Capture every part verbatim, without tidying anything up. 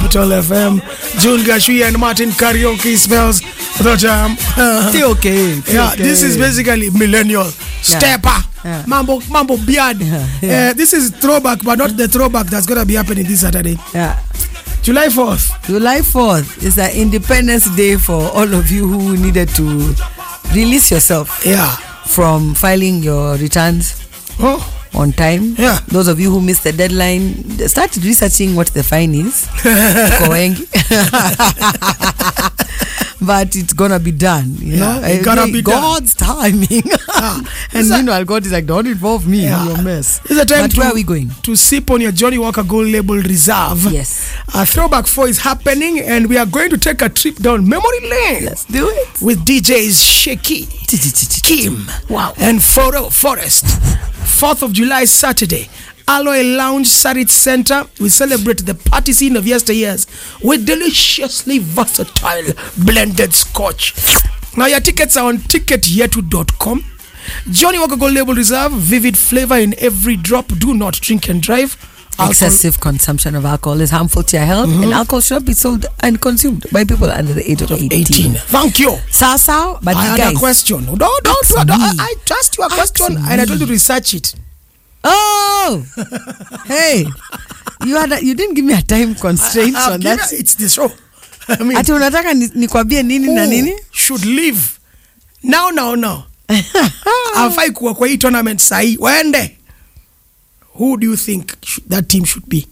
Capital F M. June Gashui and Martin Karaoke spells the jam. Still okay. Still yeah, okay. This is basically millennial. Yeah. Stepper. Yeah. Mambo, Mambo Beard. Yeah. Yeah. Uh, this is throwback, but not the throwback that's going to be happening this Saturday. Yeah. July fourth. July fourth is an Independence Day for all of you who needed to release yourself. Yeah. From filing your returns. Oh. On time. Yeah. Those of you who missed the deadline, start researching what the fine is. But it's gonna be done, you yeah, know. It's gonna be God's done. timing. Yeah. And meanwhile, God is like, don't involve me yeah. in your mess. It's a time but to, where are we going? To sip on your Johnny Walker Gold Label Reserve. Yes. A Throwback four is happening, and we are going to take a trip down memory lane. Let's do it. With D Js Shaky, Kim, wow, and Photo Forest. fourth of July, Saturday. Alloy Lounge, Sarit Center. We celebrate the party scene of yesteryears with deliciously versatile blended scotch. Now your tickets are on ticket yetu dot com. Johnny Walker Gold Label Reserve, vivid flavor in every drop. Do not drink and drive. Alcohol. Excessive consumption of alcohol is harmful to your health, mm-hmm. and alcohol should not be sold and consumed by people under the age of eighteen. eighteen. Thank you. Sao, sao, but I had guys, a question. Don't, don't, don't, I, I trust your question, and I told you to research it. Oh, hey, you had a, you didn't give me a time constraint I, on that. It's the show. I mean, ati unataka nikwambie nini na nini? Should leave now, now, now. Afai kuwa kwa hii tournament sahi. Waende. Who do you think should, that team should be?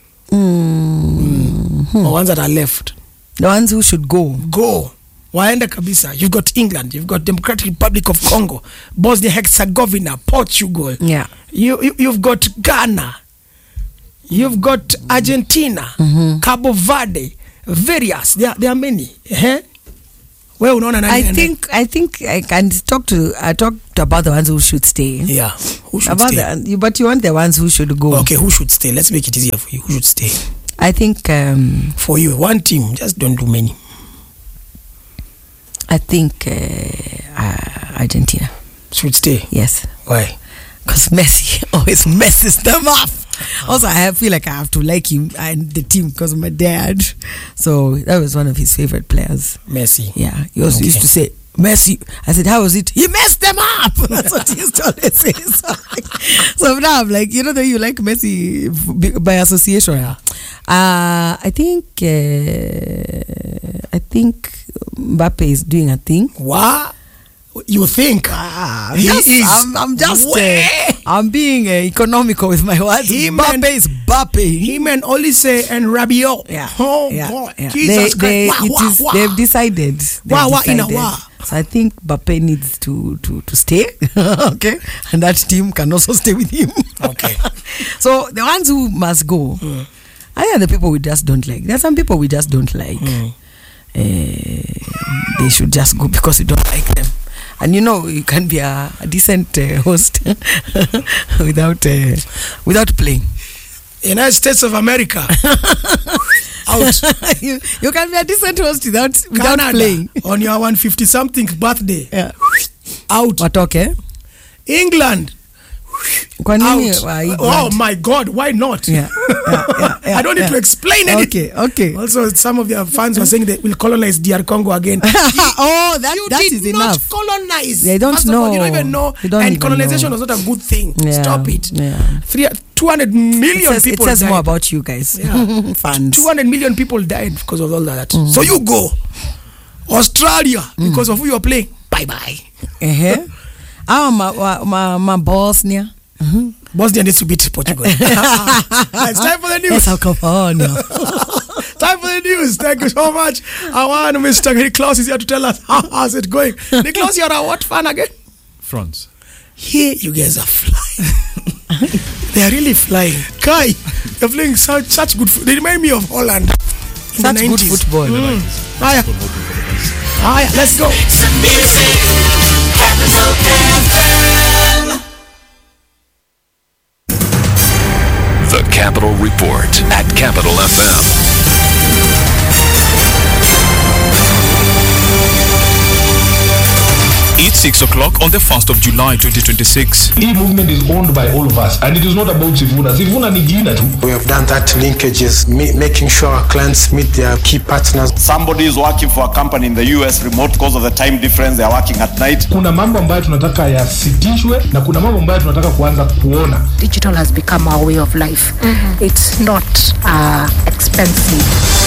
Mm. Mm. The ones that are left. The ones who should go. Go. Waende kabisa. You've got England. You've got Democratic Republic of Congo, Bosnia Herzegovina, Portugal. Yeah. You, you you've got Ghana. You've got Argentina, mm-hmm. Cabo Verde, various. There there are many. Eh? Well, no, no, no, I no, think no. I think I can talk to I talked about the ones who should stay. Yeah. Who should about stay? The, but you want the ones who should go. Okay, who should stay? Let's make it easier for you. Who should stay? I think um, for you, one team. Just don't do many. I think uh, uh, Argentina should stay. Yes. Why? Because Messi always messes them up. Also, I have, feel like I have to like him and the team because of my dad. So that was one of his favorite players. Messi. Yeah. He also okay. used to say, Messi. I said, how was it? He messed them up. That's what he used to always say. So, so now I'm like, you know that you like Messi by association. Uh, I think uh, I think Mbappe is doing a thing. What? You think? Ah, he yes, is. I'm, I'm just uh, I'm being uh, economical with my words. Mbappe is Mbappe. Him and Olise and Rabiot. Yeah. Oh yeah. God. Yeah. Jesus they, Christ. They, Wah, it wah, is, wah. they've decided. They've wah, wah, decided. in a wah. So I think Mbappe needs to to to stay. Okay. And that team can also stay with him. Okay. So the ones who must go, mm. I are the people we just don't like. There are some people we just don't like. Mm. Uh, they should just go because we don't like them. And you know, you can be a, a decent uh, host without uh, without playing. United States of America. Out. you, you can be a decent host without without Canada, playing. On your one hundred fifty something birthday. Yeah. Out. What okay? England. Kwa nini, out. Oh my God, why not? Yeah, yeah, yeah, yeah, I don't need yeah. to explain anything. Okay, okay. Also, some of their fans were saying they will colonize D R Congo again. Oh, that, you that did is not enough. colonize. They don't First know. Of all, you don't even know. Don't and even colonization know. was not a good thing. Yeah, Stop it. Yeah. Three, two hundred million it says, people It says died. more about you guys. Yeah. Fans. two hundred million people died because of all that. Mm. So you go. Australia, mm. because of who you are playing. Bye-bye. Uh-huh. Ah, my, my, my Bosnia. Mm-hmm. Bosnia needs to beat Portugal. It's time for the news. Yes, I'll come on. Time for the news. Thank you so much. Our Mister Niklaus is here to tell us how, how's it going. Niklaus, you're a what fan again? France. Here, you guys are flying. They are really flying. Kai, they're playing such, such good football. They remind me of Holland. In such the good football. Mm. Aya. Aya, let's go. The Capital Report at Capital F M. It's six o'clock on the first of July twenty twenty-six. E movement is owned by all of us, and it is not about Sifuna. Sifuna ni jina tu. We have done that linkages, making sure our clients meet their key partners. Somebody is working for a company in the U S remote because of the time difference. They are working at night. Kuna mambo ambayo tunataka yasitishwe na kuna mambo ambayo tunataka kuanza kuona. Digital has become our way of life. Mm-hmm. It's not uh, expensive.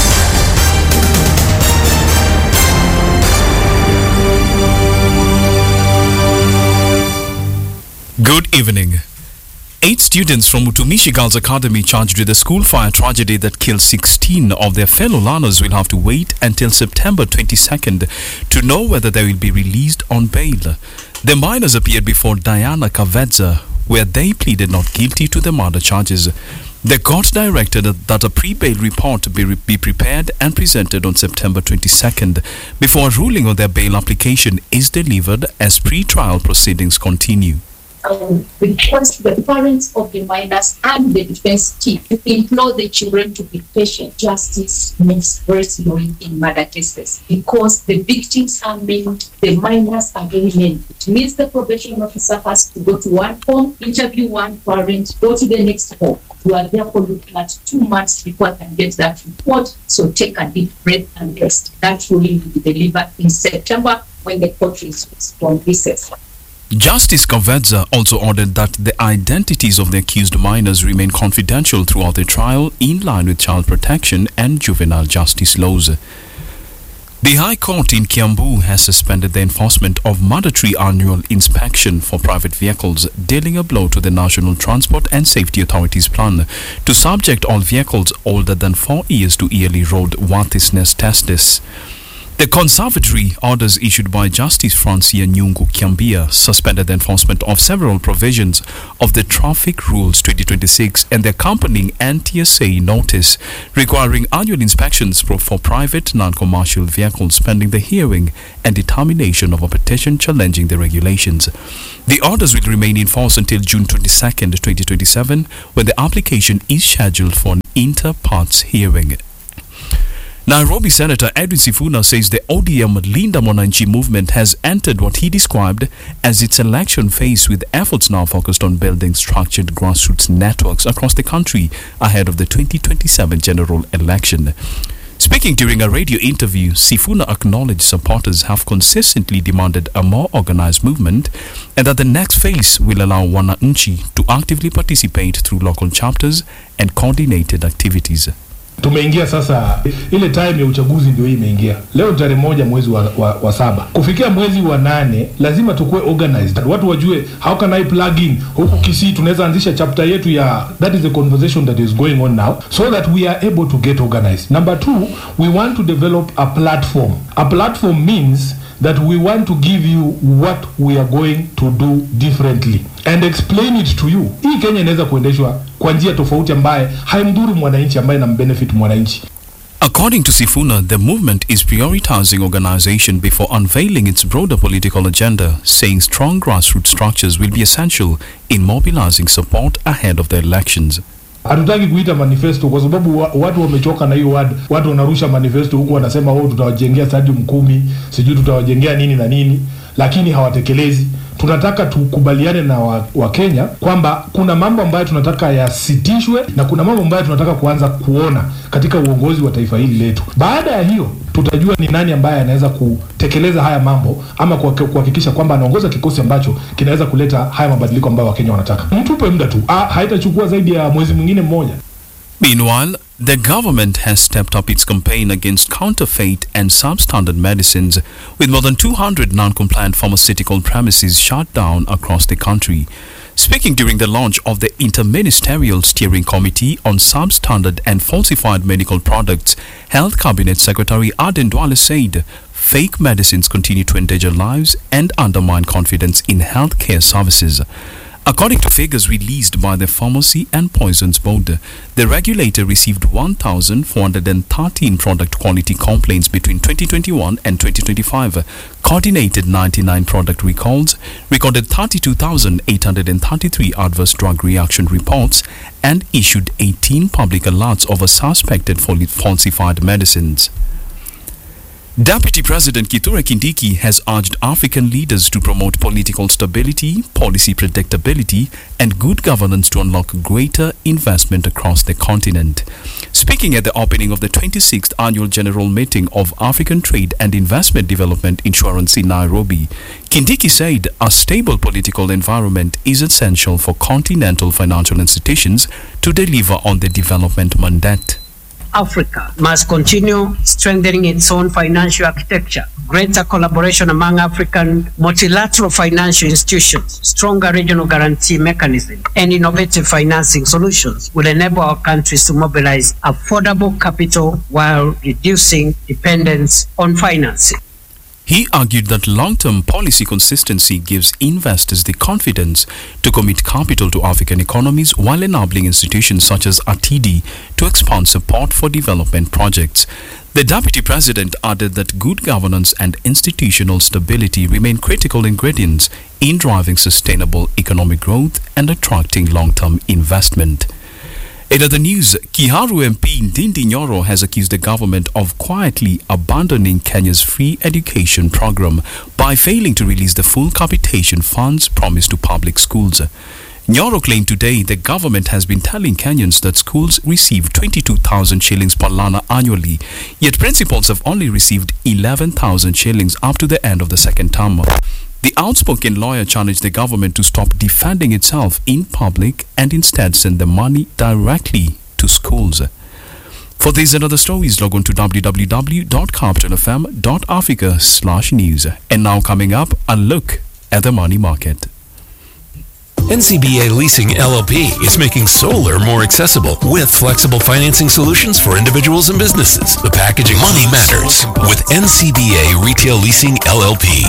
Good evening. Eight students from Utumishi Girls Academy charged with the school fire tragedy that killed sixteen of their fellow learners will have to wait until September twenty-second to know whether they will be released on bail. The minors appeared before Diana Kavedza, where they pleaded not guilty to the murder charges. The court directed that a pre-bail report be, be prepared and presented on September twenty-second before a ruling on their bail application is delivered as pre-trial proceedings continue. Um, request the parents of the minors and the defense team to implore the children to be patient. Justice moves very slowly in murder cases because the victims are men, the minors are very men. It means the probation officer has to go to one home, interview one parent, go to the next home. You are therefore looking at two months before I can get that report. So take a deep breath and rest. That ruling will be delivered in September when the court is on recess. Justice Kavedza also ordered that the identities of the accused minors remain confidential throughout the trial in line with child protection and juvenile justice laws. The High Court in Kiambu has suspended the enforcement of mandatory annual inspection for private vehicles, dealing a blow to the National Transport and Safety Authority's plan to subject all vehicles older than four years to yearly road worthiness tests. The conservatory orders issued by Justice Francia Nyungu Kiambia suspended the enforcement of several provisions of the Traffic Rules twenty twenty-six and the accompanying N T S A notice requiring annual inspections for private non-commercial vehicles pending the hearing and determination of a petition challenging the regulations. The orders will remain in force until June twenty-second, twenty twenty-seven, when the application is scheduled for an inter-parts hearing. Nairobi Senator Edwin Sifuna says the O D M Linda Mwananchi movement has entered what he described as its election phase, with efforts now focused on building structured grassroots networks across the country ahead of the twenty twenty-seven general election. Speaking during a radio interview, Sifuna acknowledged supporters have consistently demanded a more organized movement and that the next phase will allow Wananchi to actively participate through local chapters and coordinated activities. Tumeingia sasa ile time ya uchaguzi, ndio hii imeingia leo tarehe moja mwezi wa, wa, wa saba. Kufikia mwezi wa nane lazima tukue organized, watu wajue how can I plug in huku Kisii. Tunaweza anzisha chapter yetu ya, that is the conversation that is going on now, so that we are able to get organized. Number two, we want to develop a platform. A platform means that we want to give you what we are going to do differently and explain it to you. Hii Kenya inaweza kuendeshwa kwa njia tofauti ambaye haimdhuru mwananchi, ambaye na benefit mwananchi. According to Sifuna, the movement is prioritizing organization before unveiling its broader political agenda, saying strong grassroots structures will be essential in mobilizing support ahead of the elections. Hatutaki kuita manifesto kwa sababu wa, watu wamechoka na hiyo word. Watu wanarusha manifesto huku wanasema oh, tutawajengea stadium kumi, sijui tutawajengea nini na nini, lakini hawatekelezi. Tunataka tukubaliane na wa, wa Kenya kwamba kuna mambo ambayo tunataka yasitishwe na kuna mambo ambayo tunataka kuanza kuona katika uongozi wa taifa hili letu. Baada ya hiyo tutajua ni nani ambaye anaweza kutekeleza haya mambo ama kuhakikisha kwamba anaongoza kikosi ambacho kinaweza kuleta haya mabadiliko ambayo Wakenya wanataka. Mtupe muda tu, ah, haitachukua zaidi ya mwezi mwingine mmoja. Meanwhile, the government has stepped up its campaign against counterfeit and substandard medicines, with more than two hundred non-compliant pharmaceutical premises shut down across the country. Speaking during the launch of the Interministerial Steering Committee on Substandard and Falsified Medical Products, Health Cabinet Secretary Aden Duale said fake medicines continue to endanger lives and undermine confidence in healthcare services. According to figures released by the Pharmacy and Poisons Board, the regulator received one thousand four hundred thirteen product quality complaints between twenty twenty-one and twenty twenty-five, coordinated ninety-nine product recalls, recorded thirty-two thousand eight hundred thirty-three adverse drug reaction reports, and issued eighteen public alerts over suspected falsified medicines. Deputy President Kithure Kindiki has urged African leaders to promote political stability, policy predictability, and good governance to unlock greater investment across the continent. Speaking at the opening of the twenty-sixth Annual General Meeting of African Trade and Investment Development Insurance in Nairobi, Kindiki said a stable political environment is essential for continental financial institutions to deliver on the development mandate. Africa must continue strengthening its own financial architecture. Greater collaboration among African multilateral financial institutions, stronger regional guarantee mechanisms, and innovative financing solutions will enable our countries to mobilize affordable capital while reducing dependence on financing. He argued that long-term policy consistency gives investors the confidence to commit capital to African economies while enabling institutions such as A T D to expand support for development projects. The Deputy President added that good governance and institutional stability remain critical ingredients in driving sustainable economic growth and attracting long-term investment. In other news, Kiharu M P Ndindi Nyoro has accused the government of quietly abandoning Kenya's free education program by failing to release the full capitation funds promised to public schools. Nyoro claimed today the government has been telling Kenyans that schools receive twenty-two thousand shillings per learner annually, yet principals have only received eleven thousand shillings up to the end of the second term. The outspoken lawyer challenged the government to stop defending itself in public and instead send the money directly to schools. For these and other stories, log on to w w w dot capital f m dot africa slash news. And now coming up, a look at the money market. N C B A Leasing L L P is making solar more accessible with flexible financing solutions for individuals and businesses. The packaging money matters with N C B A Retail Leasing L L P.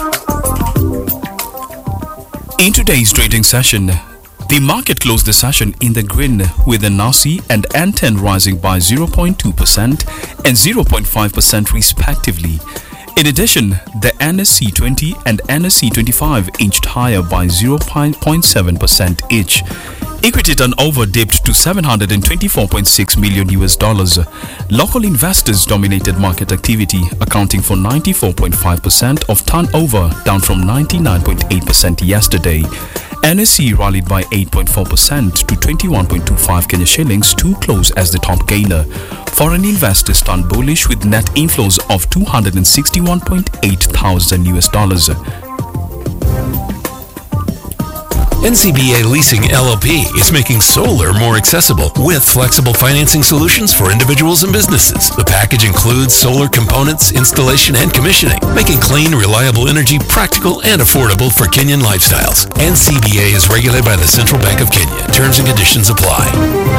In today's trading session, the market closed the session in the green with the N A S I and N ten rising by zero point two percent and zero point five percent respectively. In addition, the N S C twenty and N S C twenty-five inched higher by zero point seven percent each. Equity turnover dipped to seven hundred twenty-four point six million U S dollars. Local investors dominated market activity, accounting for ninety-four point five percent of turnover, down from ninety-nine point eight percent yesterday. N S C rallied by eight point four percent to twenty-one point two five Kenya shillings to close as the top gainer. Foreign investors turned bullish with net inflows of two hundred sixty-one point eight thousand U S dollars. N C B A Leasing L L P is making solar more accessible with flexible financing solutions for individuals and businesses. The package includes solar components, installation, and commissioning, making clean, reliable energy practical and affordable for Kenyan lifestyles. N C B A is regulated by the Central Bank of Kenya. Terms and conditions apply.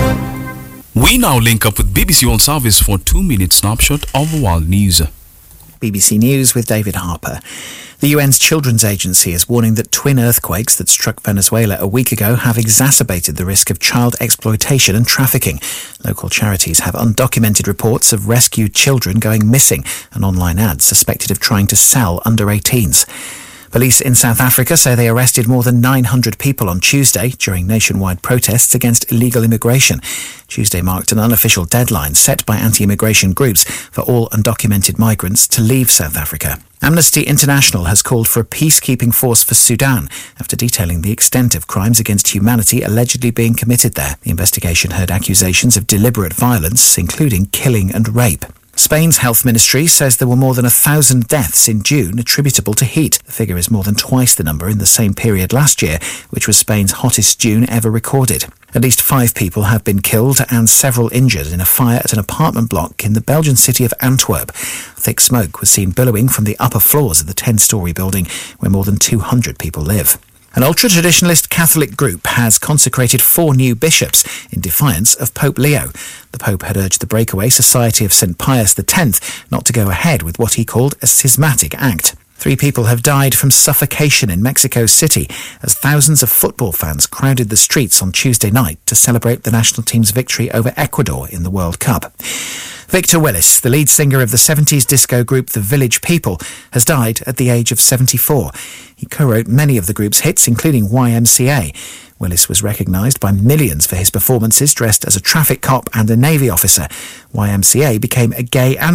We now link up with B B C World Service for a two-minute snapshot of world news. B B C News with David Harper. The U N's Children's Agency is warning that twin earthquakes that struck Venezuela a week ago have exacerbated the risk of child exploitation and trafficking. Local charities have undocumented reports of rescued children going missing and online ads suspected of trying to sell under eighteens. Police in South Africa say they arrested more than nine hundred people on Tuesday during nationwide protests against illegal immigration. Tuesday marked an unofficial deadline set by anti-immigration groups for all undocumented migrants to leave South Africa. Amnesty International has called for a peacekeeping force for Sudan after detailing the extent of crimes against humanity allegedly being committed there. The investigation heard accusations of deliberate violence, including killing and rape. Spain's health ministry says there were more than a thousand deaths in June attributable to heat. The figure is more than twice the number in the same period last year, which was Spain's hottest June ever recorded. At least five people have been killed and several injured in a fire at an apartment block in the Belgian city of Antwerp. Thick smoke was seen billowing from the upper floors of the ten-storey building where more than two hundred people live. An ultra-traditionalist Catholic group has consecrated four new bishops in defiance of Pope Leo. The Pope had urged the breakaway Society of Saint Pius the tenth not to go ahead with what he called a schismatic act. Three people have died from suffocation in Mexico City as thousands of football fans crowded the streets on Tuesday night to celebrate the national team's victory over Ecuador in the World Cup. Victor Willis, the lead singer of the seventies disco group The Village People, has died at the age of seventy-four. He co-wrote many of the group's hits, including Y M C A. Willis was recognised by millions for his performances dressed as a traffic cop and a Navy officer. Y M C A became a gay anthem.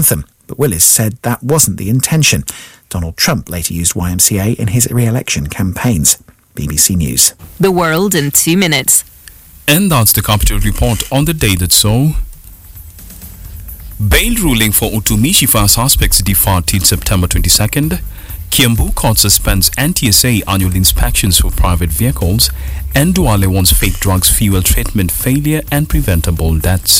But Willis said that wasn't the intention. Donald Trump later used Y M C A in his re-election campaigns. B B C News. The world in two minutes. And that's the Capital Report on the day that saw. Bail ruling for Utumishi fire suspects deferred till September twenty-second. Kiambu Court suspends N T S A annual inspections for private vehicles. And Duale wants fake drugs fuel treatment failure and preventable deaths.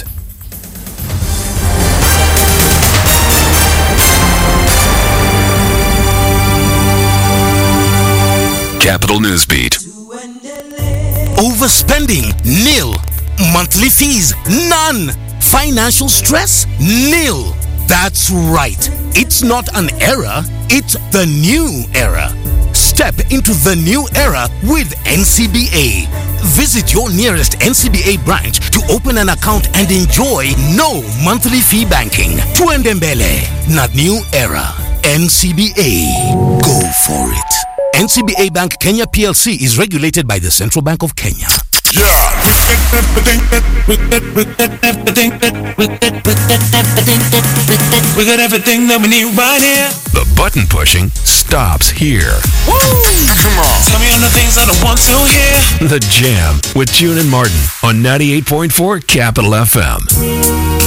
Capital Newsbeat. Overspending? Nil. Monthly fees? None. Financial stress? Nil. That's right. It's not an era, it's the new era. Step into the new era with N C B A. Visit your nearest N C B A branch to open an account and enjoy no monthly fee banking. Tuendembele, not new era. N C B A. Go for it. N C B A Bank Kenya P L C is regulated by the Central Bank of Kenya. Yeah, we get everything, we get, we get everything, we get, we get everything, we got everything that we need right here. The button pushing stops here. Woo! Come on, tell me all the things I don't want to hear. The Jam with June and Martin on ninety-eight point four Capital F M.